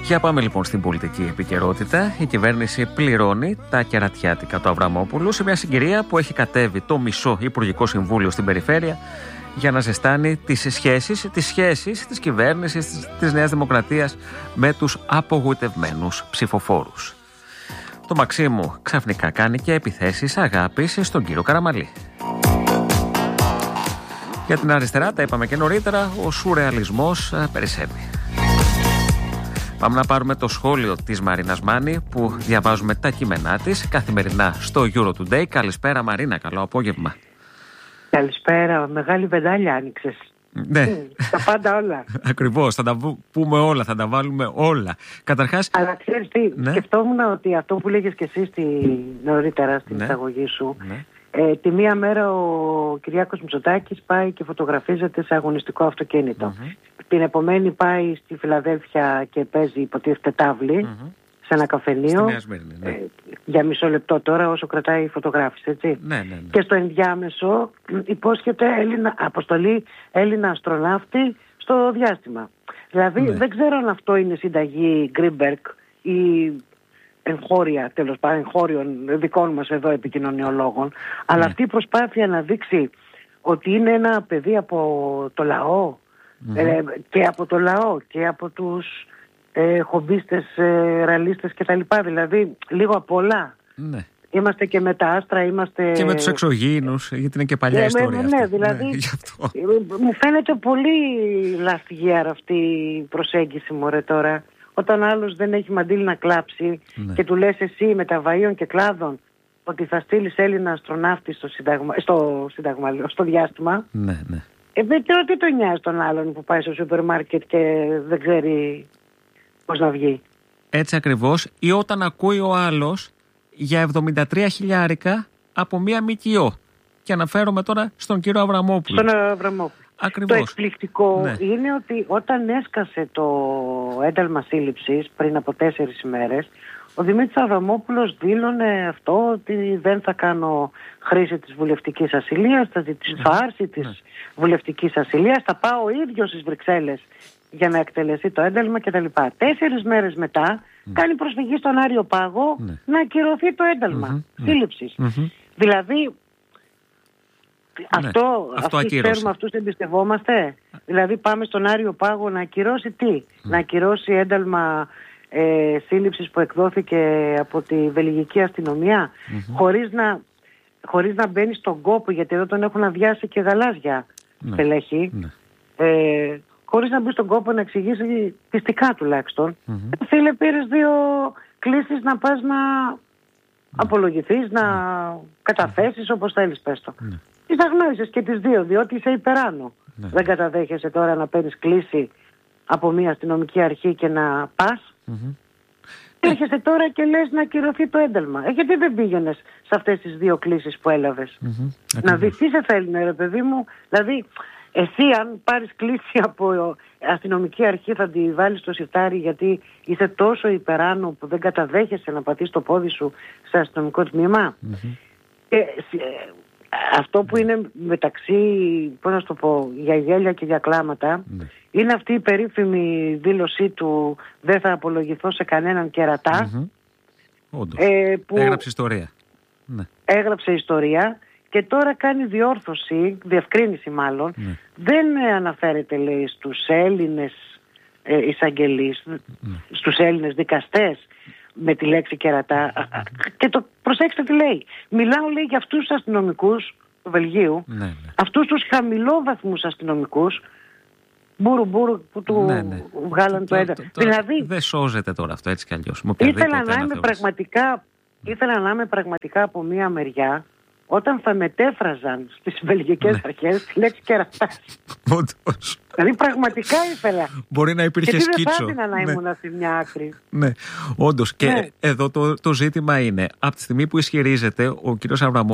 Για πάμε λοιπόν στην πολιτική επικαιρότητα. Η κυβέρνηση πληρώνει τα κερατιάτικα του Αβραμόπουλου σε μια συγκυρία που έχει κατέβει το μισό Υπουργικό Συμβούλιο στην περιφέρεια για να ζεστάνει τις σχέσεις της κυβέρνησης της Νέας Δημοκρατίας με τους απογοητευμένους ψηφοφόρους. Το Μαξίμου ξαφνικά κάνει και επιθέσεις αγάπης στον κύριο Καραμανλή. Για την αριστερά, τα είπαμε και νωρίτερα, ο σουρεαλισμός περισσεύει. Πάμε να πάρουμε το σχόλιο της Μαρίνας Μάνη που διαβάζουμε τα κείμενά της καθημερινά στο Euro Today. Καλησπέρα Μαρίνα, καλό απόγευμα. Καλησπέρα, μεγάλη βεντάλια άνοιξες. Ναι. Τα πάντα όλα. Ακριβώς, θα τα πούμε όλα, θα τα βάλουμε όλα. Καταρχάς... Αλλά ξέρεις τι, ναι. Σκεφτόμουν ότι αυτό που λέγες και εσύ νωρίτερα στην εισαγωγή σου, τη μία μέρα ο Κυριάκος Μητσοτάκης πάει και φωτογραφίζεται σε αγωνιστικό αυτοκίνητο. Την επομένη πάει στη Φιλαδέλφια και παίζει υποτίθεται τάβλη σε ένα καφενείο για μισό λεπτό τώρα όσο κρατάει η φωτογράφηση, έτσι. Και στο ενδιάμεσο υπόσχεται αποστολή Έλληνα αστροναύτη στο διάστημα. Δηλαδή δεν ξέρω αν αυτό είναι συνταγή Γκρίνμπεργκ ή εγχώρια, τέλος πάντων, εγχώριων δικών μας εδώ επικοινωνιολόγων, αλλά αυτή η προσπάθεια να δείξει ότι είναι ένα παιδί από το λαό, και από το λαό και από τους χομπίστες, ραλίστες κτλ. Δηλαδή λίγο απ' όλα. Είμαστε και με τα άστρα, είμαστε... Και με τους εξωγήινους, γιατί είναι και παλιά ιστορία αυτή. Ναι, δηλαδή μου φαίνεται πολύ λαστιγέρα αυτή η προσέγγιση μωρέ τώρα. Όταν άλλος δεν έχει μαντήλι να κλάψει και του λες εσύ με τα βαΐων και κλάδων ότι θα στείλεις Έλληνα αστροναύτη στο διάστημα. Δεν ξέρω τι το νοιάζει τον άλλον που πάει στο σούπερ μάρκετ και δεν ξέρει πώς να βγει. Έτσι ακριβώς. Ή όταν ακούει ο άλλος για 73.000 από μία ΜΚΟ. Και αναφέρομαι τώρα στον κύριο Αβραμόπουλο. Στον Αβραμόπουλο. Ακριβώς. Το εκπληκτικό είναι ότι όταν έσκασε το ένταλμα σύλληψης πριν από 4 ημέρες, ο Δημήτρης Αβραμόπουλος δήλωνε αυτό ότι δεν θα κάνω χρήση της βουλευτικής ασυλίας, θα ζητήσω άρση της βουλευτικής ασυλίας, θα πάω ο ίδιος στις Βρυξέλλες για να εκτελεστεί το ένταλμα κτλ. 4 μέρες μετά κάνει προσφυγή στον Άριο Πάγο να ακυρωθεί το ένταλμα σύλληψης. Δηλαδή αυτούς ξέρουμε, αυτούς εμπιστευόμαστε. Δηλαδή πάμε στον Άριο Πάγο να ακυρώσει τι? Να ακυρώσει ένταλμα σύλληψης που εκδόθηκε από τη βελγική αστυνομία χωρίς να μπαίνει στον κόπο, γιατί εδώ τον έχουν αδειάσει και γαλάζια στελέχη, χωρίς να μπει στον κόπο να εξηγήσει πιστικά τουλάχιστον. Φίλε, πήρες 2 κλήσεις να πας να απολογηθείς, να καταθέσεις, όπως θέλεις πες το. Τις αγνώρισες και τις 2, διότι είσαι υπεράνω. Δεν καταδέχεσαι τώρα να παίρνεις κλήση από μια αστυνομική αρχή και να πας. Έρχεσαι τώρα και λες να ακυρωθεί το ένταλμα. Γιατί δεν πήγαινες σε αυτές τις 2 κλήσεις που έλαβες? Να δεις τι σε θέλει, ρε παιδί μου. Δηλαδή εσύ αν πάρεις κλήση από αστυνομική αρχή θα τη βάλεις στο σιρτάρι γιατί είσαι τόσο υπεράνω που δεν καταδέχεσαι να πατήσεις το πόδι σου σε αστυνομικό τμήμα. Αυτό που είναι μεταξύ, πώς να το πω, για γέλια και για κλάματα, είναι αυτή η περίφημη δήλωσή του δεν θα απολογηθώ σε κανέναν κερατά. Όντως. Που έγραψε ιστορία. Έγραψε ιστορία και τώρα κάνει διόρθωση, διευκρίνηση μάλλον. Δεν αναφέρεται, λέει, στους Έλληνες εισαγγελείς, στους Έλληνες δικαστές με τη λέξη κερατά. Και το προσέξτε τι λέει. Μιλάω, λέει, για αυτούς τους αστυνομικούς του Βελγίου, αυτούς τους χαμηλόβαθμους αστυνομικούς μπούρου που του βγάλαν το ένταλμα. Δηλαδή δεν σώζεται τώρα αυτό έτσι κι αλλιώς. Ήθελα να είμαι πραγματικά από μία μεριά όταν θα μετέφραζαν στις βελγικές αρχές τη λέξη κερατάς. Όντως. Δηλαδή πραγματικά ήθελα. Μπορεί να υπήρχε σκίτσο. Γιατί δεν θα έδινα να ήμουν στη μια άκρη. Ναι, όντως. Και εδώ το ζήτημα είναι, από τη στιγμή που ισχυρίζεται ο κύριος Αβραμόπουλος